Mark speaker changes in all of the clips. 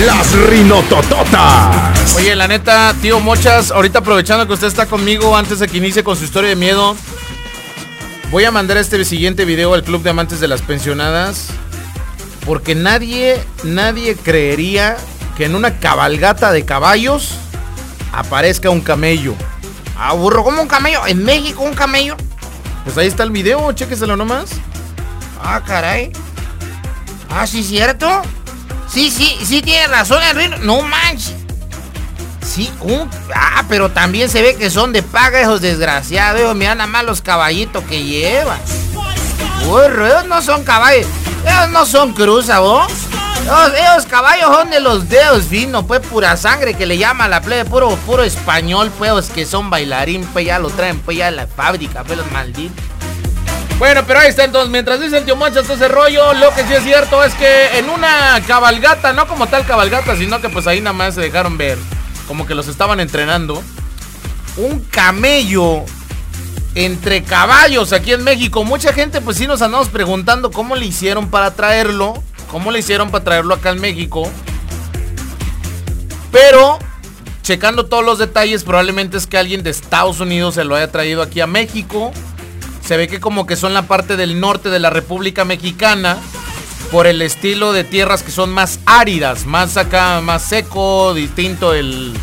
Speaker 1: las rinotototas.
Speaker 2: Oye, la neta, tío Mochas, ahorita aprovechando que usted está conmigo, antes de que inicie con su historia de miedo, voy a mandar este siguiente video al Club de Amantes de las Pensionadas, porque nadie creería que en una cabalgata de caballos aparezca un camello.
Speaker 3: Ah, burro, ¿cómo un camello? ¿En México un camello?
Speaker 2: Pues ahí está el video, chéqueselo nomás.
Speaker 3: Ah, caray. Ah, ¿sí cierto? Sí, tiene razón el Rino. No manches. Sí, pero también se ve que son de paga esos desgraciados. Mira nada más los caballitos que llevan. Burro, ellos no son caballos. Ellos no son cruzas, ¿vos? Esos caballos son de los dedos finos, pues pura sangre que le llama a la plebe, puro español, pues que son bailarín, pues ya lo traen, pues ya de la fábrica, pues los malditos.
Speaker 2: Bueno, pero ahí está entonces, mientras dice el tío Mochas todo ese rollo, lo que sí es cierto es que en una cabalgata, no como tal cabalgata, sino que pues ahí nada más se dejaron ver, como que los estaban entrenando, un camello entre caballos aquí en México. Mucha gente pues sí nos andamos preguntando cómo le hicieron para traerlo acá en México, pero checando todos los detalles, probablemente es que alguien de Estados Unidos se lo haya traído aquí a México. Se ve que como que son la parte del norte de la República Mexicana, por el estilo de tierras que son más áridas, más acá, más seco, distinto el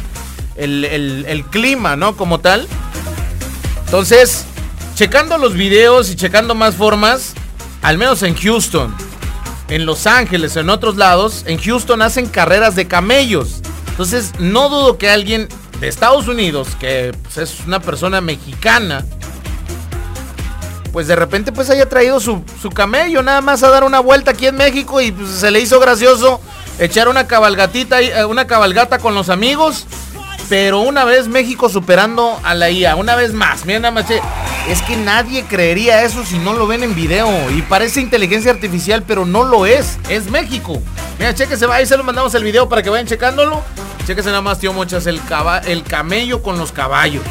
Speaker 2: clima, ¿no? Como tal. Entonces, checando los videos y checando más formas, al menos en Houston, en Los Ángeles, en otros lados, en Houston hacen carreras de camellos. Entonces, no dudo que alguien de Estados Unidos, que pues, es una persona mexicana, pues de repente pues haya traído su camello nada más a dar una vuelta aquí en México y pues, se le hizo gracioso echar una cabalgata con los amigos, pero una vez México superando a la IA, una vez más. Miren nada más, es que nadie creería eso si no lo ven en video y parece inteligencia artificial, pero no lo es México. Mira, chéquese, ahí se lo mandamos el video para que vayan checándolo. Chéquese nada más, tío Mochas, el camello con los caballos.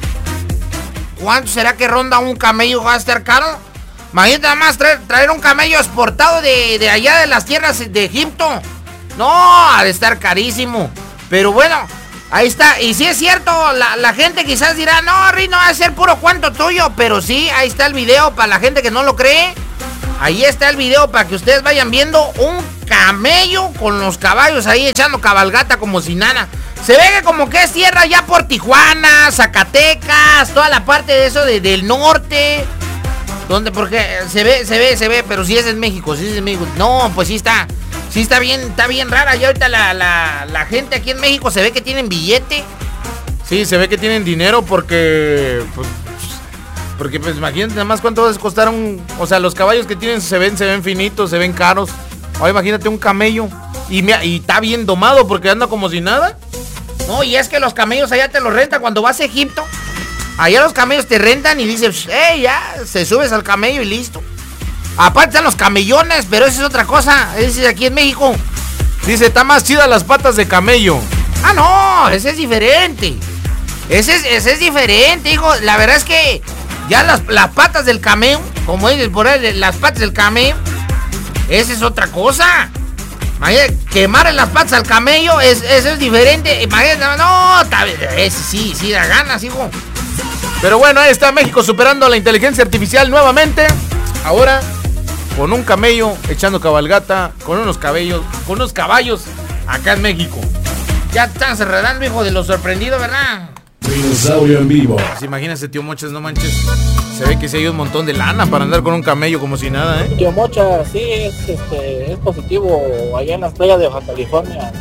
Speaker 3: ¿Cuánto será que ronda un camello? ¿Va a estar caro? Imagínate nada más traer un camello exportado de allá de las tierras de Egipto. No, ha de estar carísimo. Pero bueno, ahí está. Y sí es cierto, la gente quizás dirá, no, Rino, va a ser puro cuento tuyo. Pero sí, ahí está el video para la gente que no lo cree. Ahí está el video para que ustedes vayan viendo un camello con los caballos ahí echando cabalgata como si nada. Se ve que como que es tierra ya por Tijuana, Zacatecas, toda la parte de eso del norte. Porque se ve, pero sí es en México, No, pues sí está bien rara. Y ahorita la gente aquí en México se ve que tienen billete.
Speaker 2: Sí, se ve que tienen dinero porque pues imagínate nada más cuánto va a costar o sea, los caballos que tienen se ven finitos, se ven caros. Ahora imagínate un camello y está bien domado porque anda como si nada.
Speaker 3: No, y es que los camellos allá te los rentan cuando vas a Egipto. Allá los camellos te rentan y dices, ya, se subes al camello y listo. Aparte están los camellones, pero eso es otra cosa. Ese es aquí en México.
Speaker 2: Dice, está más chida las patas de camello.
Speaker 3: Ah, no, ese es diferente. Ese es diferente, hijo. La verdad es que ya las patas del camello, como dices por ahí, las patas del camello, esa es otra cosa. Imagínate, quemar las patas al camello, eso es diferente. Imagínate, no, ese sí da ganas, hijo.
Speaker 2: Pero bueno, ahí está México superando a la inteligencia artificial nuevamente. Ahora, con un camello echando cabalgata, con unos caballos acá en México.
Speaker 3: Ya están enredando, hijo, de lo sorprendido, ¿verdad?
Speaker 1: Dinosaurio en vivo.
Speaker 2: Pues imagínese, tío Mochas, no manches. Se ve que se ha ido un montón de lana para andar con un camello como si nada, ¿eh?
Speaker 4: Tío Mochas, sí, es positivo allá en las playas de Baja California.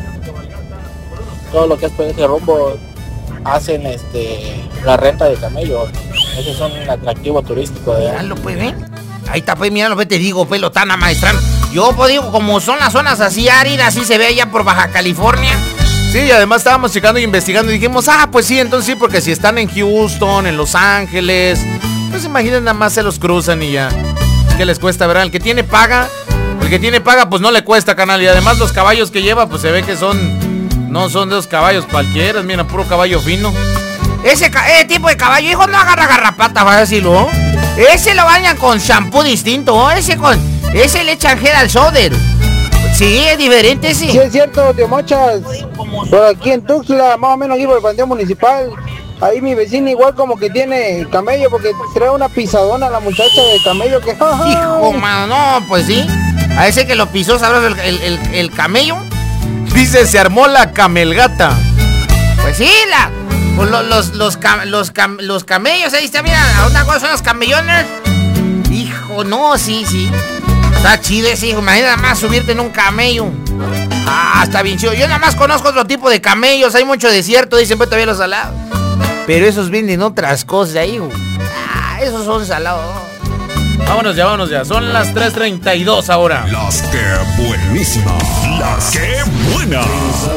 Speaker 4: Todo lo que es por ese rumbo hacen la renta de camellos. Ese es un atractivo turístico.
Speaker 3: Míralo, pues, ¿ven? Ahí está, pues, míralo, pues, te digo, pues, lo tan amaestrando. Yo, pues, digo, como son las zonas así áridas, así se ve allá por Baja California.
Speaker 2: Sí, y además estábamos checando e investigando y dijimos, pues sí, entonces sí, porque si están en Houston, en Los Ángeles, pues imaginen, nada más se los cruzan y ya. ¿Qué les cuesta, verdad? El que tiene paga, pues no le cuesta, canal. Y además los caballos que lleva, pues se ve que no son de los caballos cualquiera, mira, puro caballo fino.
Speaker 3: Ese tipo de caballo, hijo, no agarra garrapata, va a decirlo. Ese lo bañan con shampoo distinto, ese le echan Head and Shoulder. Sí, es diferente, sí.
Speaker 5: Sí, es cierto, tío Mochas. Por aquí en Tuxtla, más o menos aquí por el Panteón Municipal. Ahí mi vecina igual como que tiene camello porque trae una pisadona la muchacha de camello que...
Speaker 3: Hijo, mano, no, pues sí. A ese que lo pisó, ¿sabes? El camello.
Speaker 2: Dice, se armó la camelgata.
Speaker 3: Pues sí, pues los camellos, ahí está, mira, a una cosa son los camellones. Hijo, no, sí. Está chido ese, hijo, imagina nada más subirte en un camello. Ah, está bien chido. Yo nada más conozco otro tipo de camellos, hay mucho desierto, dicen, pues todavía los salados. Pero esos venden otras cosas ahí, hijo. Ah, esos son salados.
Speaker 2: Vámonos ya. Son las 3:32 ahora.
Speaker 1: Las que buenísimas. Las que buenas.